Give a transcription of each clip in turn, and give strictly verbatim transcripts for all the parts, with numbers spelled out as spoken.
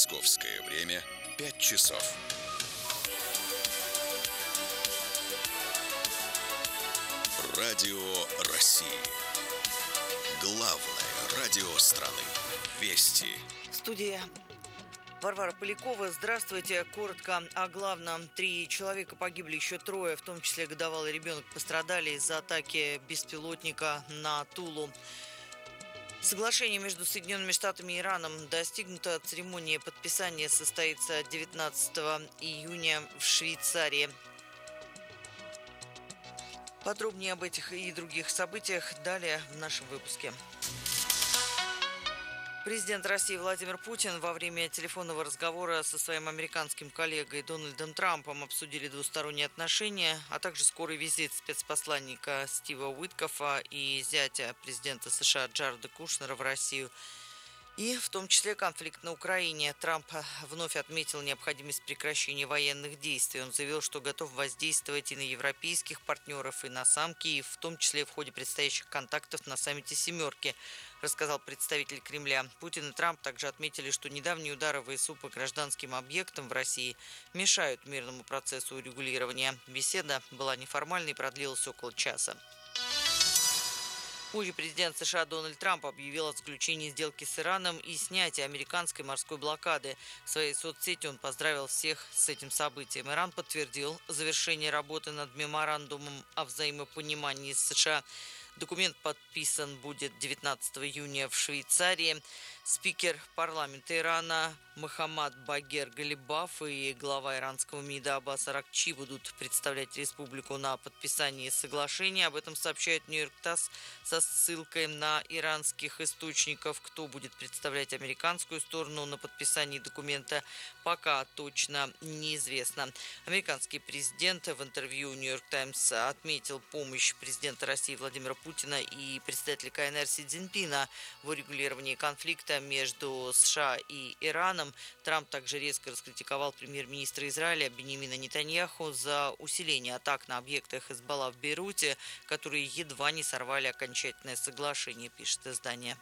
Московское время пять часов. Радио России. Главное радио страны. Вести. Студия Варвара Полякова. Здравствуйте. Коротко о главном. Три человека погибли, еще трое, в том числе годовалый ребенок, пострадали из-за атаки беспилотника на Тулу. Соглашение между Соединенными Штатами и Ираном достигнуто. Церемония подписания состоится девятнадцатого июня в Швейцарии. Подробнее об этих и других событиях далее в нашем выпуске. Президент России Владимир Путин во время телефонного разговора со своим американским коллегой Дональдом Трампом обсудили двусторонние отношения, а также скорый визит спецпосланника Стива Уиткофа и зятя президента США Джареда Кушнера в Россию. И в том числе конфликт на Украине. Трамп вновь отметил необходимость прекращения военных действий. Он заявил, что готов воздействовать и на европейских партнеров, и на сам Киев, в том числе в ходе предстоящих контактов на саммите «семерки», рассказал представитель Кремля. Путин и Трамп также отметили, что недавние удары ВСУ по гражданским объектам в России мешают мирному процессу урегулирования. Беседа была неформальной и продлилась около часа. Позже президент США Дональд Трамп объявил о заключении сделки с Ираном и снятии американской морской блокады. В своей соцсети он поздравил всех с этим событием. Иран подтвердил завершение работы над меморандумом о взаимопонимании с США. Документ подписан будет девятнадцатого июня в Швейцарии. Спикер парламента Ирана Мохаммад Багер Галибаф и глава иранского МИДа Аббас Аракчи будут представлять республику на подписании соглашения. Об этом сообщает Нью-Йорк Тасс со ссылкой на иранских источников. Кто будет представлять американскую сторону на подписании документа, пока точно неизвестно. Американский президент в интервью Нью-Йорк Таймс отметил помощь президента России Владимира Путина и председателя КНР Си Цзиньпина в урегулировании конфликта между США и Ираном. Трамп также резко раскритиковал премьер-министра Израиля Биньямина Нетаньяху за усиление атак на объекты Хезболла в Бейруте, которые едва не сорвали окончательное соглашение, пишет издание.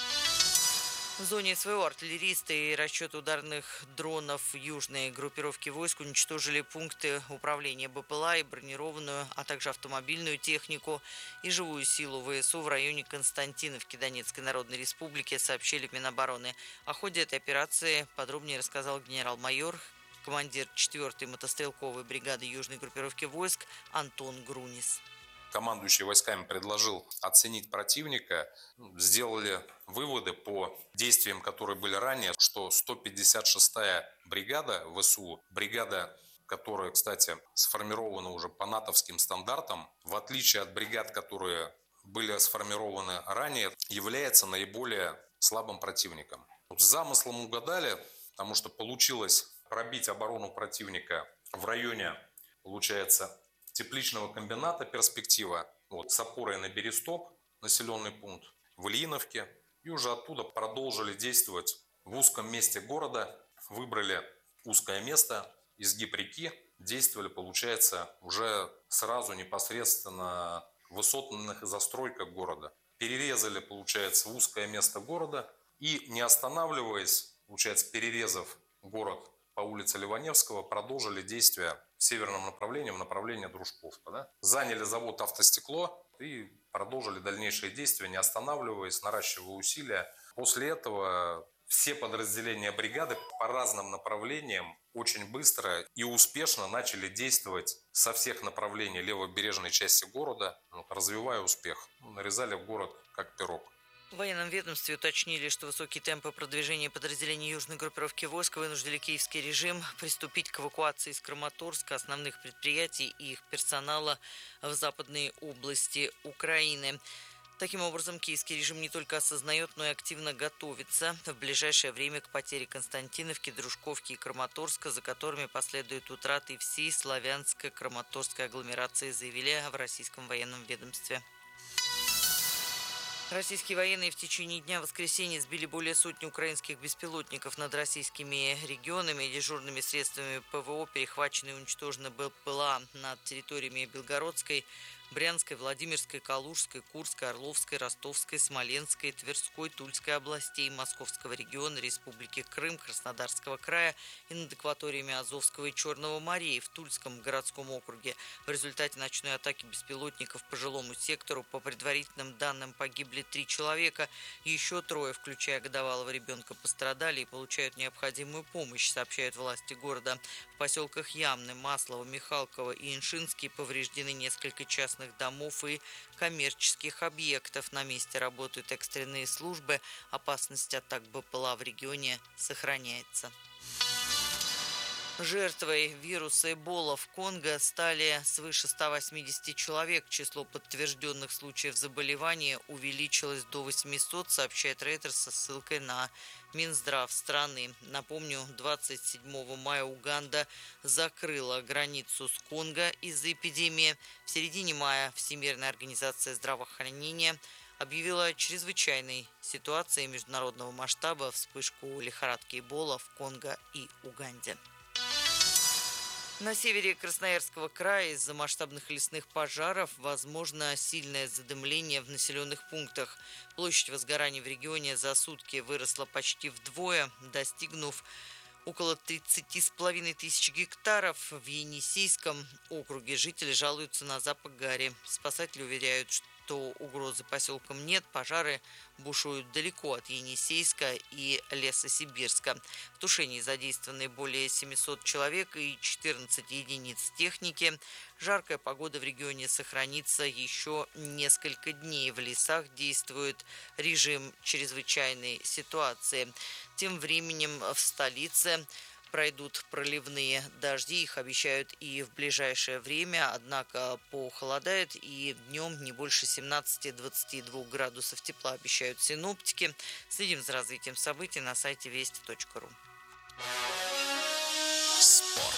В зоне СВО артиллеристы и расчет ударных дронов южной группировки войск уничтожили пункты управления БПЛА и бронированную, а также автомобильную технику и живую силу ВСУ в районе Константиновки Донецкой Народной Республики, сообщили в Минобороны. О ходе этой операции подробнее рассказал генерал-майор, командир четвёртой мотострелковой бригады южной группировки войск Антон Грунис. Командующий войсками предложил оценить противника, сделали выводы по действиям, которые были ранее, что сто пятьдесят шестая бригада ВСУ, бригада, которая, кстати, сформирована уже по натовским стандартам, в отличие от бригад, которые были сформированы ранее, является наиболее слабым противником. С замыслом угадали, потому что получилось пробить оборону противника в районе, получается, тепличного комбината «Перспектива», вот, с опорой на Бересток, населенный пункт, в Ильиновке, и уже оттуда продолжили действовать в узком месте города, выбрали узкое место, изгиб реки, действовали, получается, уже сразу непосредственно в высотных застройках города. Перерезали, получается, узкое место города и, не останавливаясь, получается, перерезав город по улице Ливаневского, продолжили действия в северном направлении, в направлении Дружковка. Да? Заняли завод «Автостекло» и продолжили дальнейшие действия, не останавливаясь, наращивая усилия. После этого все подразделения бригады по разным направлениям очень быстро и успешно начали действовать со всех направлений левобережной части города, вот, развивая успех. Нарезали в город как пирог. В военном ведомстве уточнили, что высокие темпы продвижения подразделений южной группировки войск вынудили киевский режим приступить к эвакуации из Краматорска основных предприятий и их персонала в западные области Украины. Таким образом, киевский режим не только осознает, но и активно готовится в ближайшее время к потере Константиновки, Дружковки и Краматорска, за которыми последуют утраты всей славянско-краматорской агломерации, заявили в российском военном ведомстве. Российские военные в течение дня воскресенья сбили более сотни украинских беспилотников над российскими регионами. Дежурными средствами ПВО перехвачены и уничтожены БПЛА над территориями Белгородской, Брянской, Владимирской, Калужской, Курской, Орловской, Ростовской, Смоленской, Тверской, Тульской областей, Московского региона, Республики Крым, Краснодарского края и над акваториями Азовского и Черного морей в Тульском городском округе. В результате ночной атаки беспилотников по жилому сектору, по предварительным данным, погибли три человека. Еще трое, включая годовалого ребенка, пострадали и получают необходимую помощь, сообщают власти города. В поселках Ямны, Маслово, Михалково и Иншинский повреждены несколько частных домов и коммерческих объектов. На месте работают экстренные службы. Опасность атак БПЛА в регионе сохраняется. Жертвой вируса Эбола в Конго стали свыше ста восьмидесяти человек. Число подтвержденных случаев заболевания увеличилось до восьмисот, сообщает Рейтер со ссылкой на Минздрав страны. Напомню, двадцать седьмого мая Уганда закрыла границу с Конго из-за эпидемии. В середине мая Всемирная организация здравоохранения объявила чрезвычайной ситуацией международного масштаба вспышку лихорадки Эбола в Конго и Уганде. На севере Красноярского края из-за масштабных лесных пожаров возможно сильное задымление в населенных пунктах. Площадь возгораний в регионе за сутки выросла почти вдвое, достигнув около тридцати с половиной тысяч гектаров. В Енисейском округе жители жалуются на запах гари. Спасатели уверяют, что угрозы поселкам нет, пожары бушуют далеко от Енисейска и Лесосибирска. В тушении задействованы более семисот человек и четырнадцать единиц техники. Жаркая погода в регионе сохранится еще несколько дней. В лесах действует режим чрезвычайной ситуации. Тем временем в столице пройдут проливные дожди, их обещают и в ближайшее время, однако похолодает и днем не больше семнадцати-двадцати двух градусов тепла, обещают синоптики. Следим за развитием событий на сайте вести точка ру. Спорт.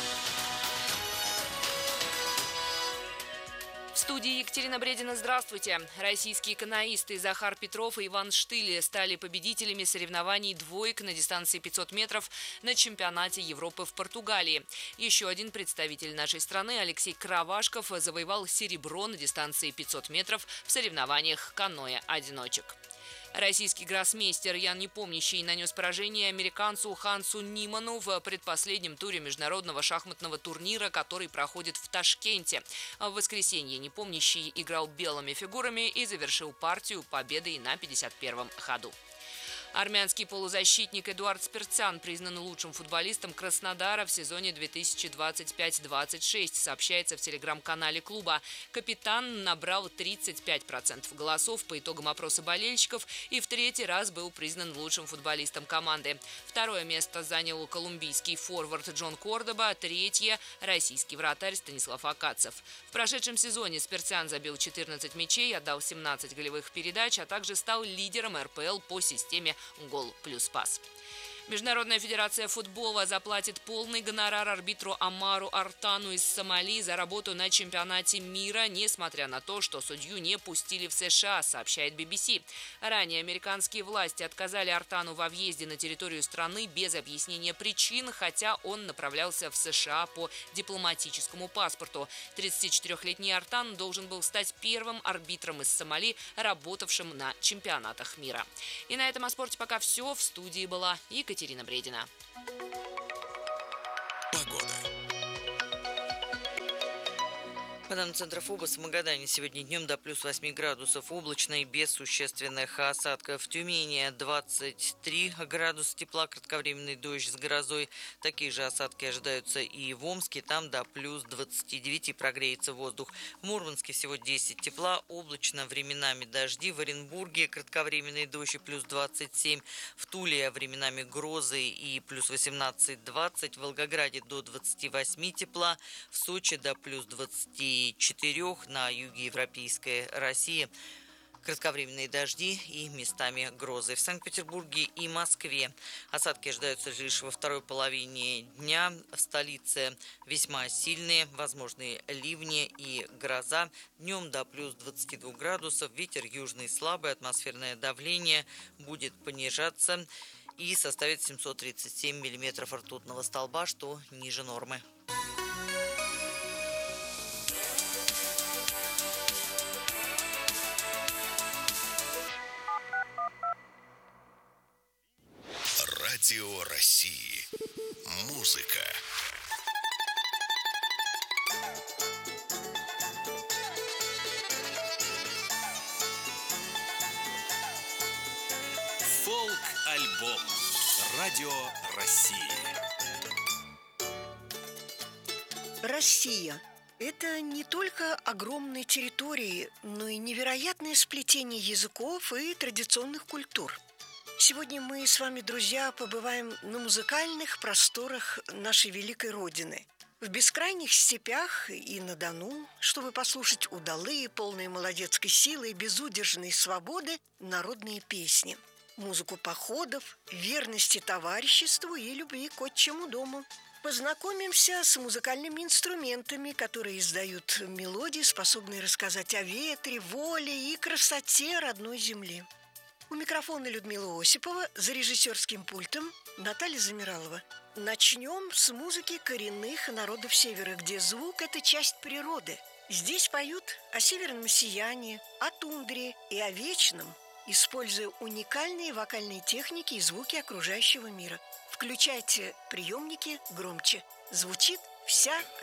В студии Екатерина Бредина. Здравствуйте. Российские каноисты Захар Петров и Иван Штыль стали победителями соревнований двоек на дистанции пятьсот метров на чемпионате Европы в Португалии. Еще один представитель нашей страны, Алексей Кравашков, завоевал серебро на дистанции пятьсот метров в соревнованиях каноэ-одиночек. Российский гроссмейстер Ян Непомнящий нанес поражение американцу Хансу Ниману в предпоследнем туре международного шахматного турнира, который проходит в Ташкенте. В воскресенье Непомнящий играл белыми фигурами и завершил партию победой на пятьдесят первом ходу. Армянский полузащитник Эдуард Спирцян признан лучшим футболистом Краснодара в сезоне две тысячи двадцать пять двадцать шесть, сообщается в телеграм-канале клуба. Капитан набрал тридцать пять процентов голосов по итогам опроса болельщиков и в третий раз был признан лучшим футболистом команды. Второе место занял колумбийский форвард Джон Кордоба, третье – российский вратарь Станислав Акацев. В прошедшем сезоне Спирцян забил четырнадцать мячей, отдал семнадцать голевых передач, а также стал лидером эр пэ эл по системе гол плюс пас. Международная федерация футбола заплатит полный гонорар арбитру Амару Артану из Сомали за работу на чемпионате мира, несмотря на то, что судью не пустили в США, сообщает би би си. Ранее американские власти отказали Артану во въезде на территорию страны без объяснения причин, хотя он направлялся в США по дипломатическому паспорту. тридцатичетырёхлетний Артан должен был стать первым арбитром из Сомали, работавшим на чемпионатах мира. И на этом о спорте пока все. В студии была Екатерина Екатерина Бредина. Погода. По данным Центра ФОБОС, в Магадане сегодня днем до плюс восьми градусов облачно и без существенных осадков. В Тюмени двадцать три градуса тепла, кратковременный дождь с грозой. Такие же осадки ожидаются и в Омске, там до плюс двадцати девяти прогреется воздух. В Мурманске всего десять тепла, облачно, временами дожди. В Оренбурге кратковременный дождь и плюс двадцать семь. В Туле временами грозы и плюс восемнадцать-двадцать. В Волгограде до двадцати восьми тепла. В Сочи до плюс двадцати четырех, на юге Европейской России кратковременные дожди и местами грозы. В Санкт-Петербурге и Москве осадки ожидаются лишь во второй половине дня. В столице весьма сильные, возможные ливни и гроза. Днем до плюс двадцати двух градусов. Ветер южный слабый, атмосферное давление будет понижаться и составит семьсот тридцать семь миллиметров ртутного столба, что ниже нормы. Радио России. Музыка. Фолк-альбом. Радио России. Россия – это не только огромные территории, но и невероятное сплетение языков и традиционных культур. Сегодня мы с вами, друзья, побываем на музыкальных просторах нашей великой Родины. В бескрайних степях и на Дону, чтобы послушать удалые, полные молодецкой силы и безудержной свободы народные песни. Музыку походов, верности товариществу и любви к отчему дому. Познакомимся с музыкальными инструментами, которые издают мелодии, способные рассказать о ветре, воле и красоте родной земли. У микрофона Людмила Осипова, за режиссерским пультом Наталья Замиралова. Начнем с музыки коренных народов Севера, где звук – это часть природы. Здесь поют о северном сиянии, о тундре и о вечном, используя уникальные вокальные техники и звуки окружающего мира. Включайте приемники громче. Звучит вся